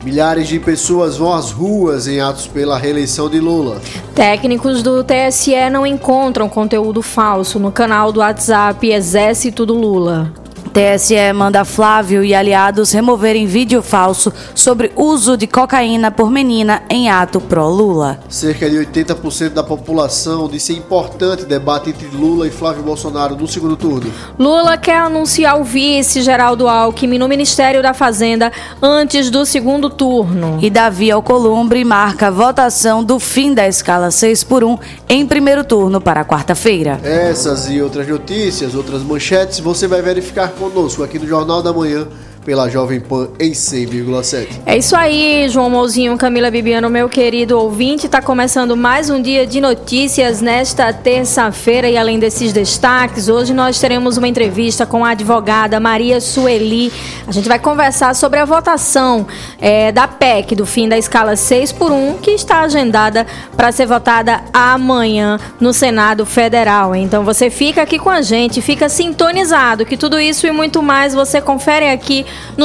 Milhares de pessoas vão às ruas em atos pela reeleição de Lula. Técnicos do TSE não encontram conteúdo falso no canal do WhatsApp Exército do Lula. TSE manda Flávio e aliados removerem vídeo falso sobre uso de cocaína por menina em ato pró-Lula. Cerca de 80% da população disse importante debate entre Lula e Flávio Bolsonaro no segundo turno. Lula quer anunciar o vice Geraldo Alckmin no Ministério da Fazenda antes do segundo turno. E Davi Alcolumbre marca a votação do fim da escala 6x1 em primeiro turno para quarta-feira. Essas e outras notícias, outras manchetes, você vai verificar conosco aqui no Jornal da Manhã, pela Jovem Pan em 100,7. É isso aí, João Mouzinho, Camila Bibiano, meu querido ouvinte. Está começando mais um dia de notícias nesta terça-feira e além desses destaques, hoje nós teremos uma entrevista com a advogada Maria Sueli. A gente vai conversar sobre a votação da PEC, do fim da escala 6x1, que está agendada para ser votada amanhã no Senado Federal. Então você fica aqui com a gente, fica sintonizado, que tudo isso e muito mais você confere aqui no